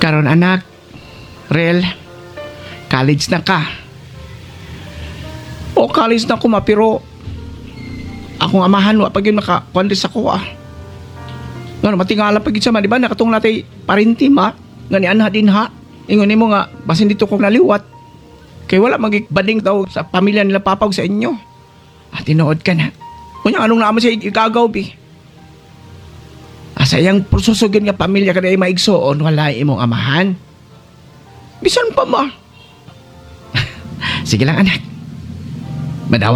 Karon anak, Rel, college na ka. O college na ko pero akong amahan wa pag yun nakakuandis ako Ngano matingala pag yun sa di ba nakatong natay parinti ma nga ni anha din ha. Ingon nimo nga basin dito ko naliwat. Kay wala magibading daw sa pamilya nila papaw sa inyo. At tinuod ka na. Kunya anong naman siya ikagaw bi. Asa yang susugin nga pamilya kada ay maigsoon wala imong amahan. Bisan pa ma. Sige lang anak. Madawa